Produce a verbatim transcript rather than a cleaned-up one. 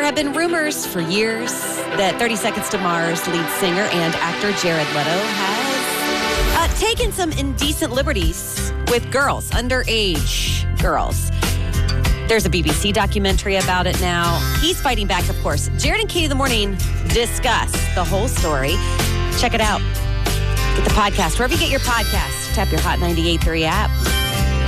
have been rumors for years that thirty Seconds to Mars lead singer and actor Jared Leto has uh, taken some indecent liberties with girls, underage girls. There's a B B C documentary about it now. He's fighting back, of course. Jared and Katie in the Morning discuss the whole story. Check it out. Get the podcast wherever you get your podcasts. Tap your Hot ninety-eight point three app.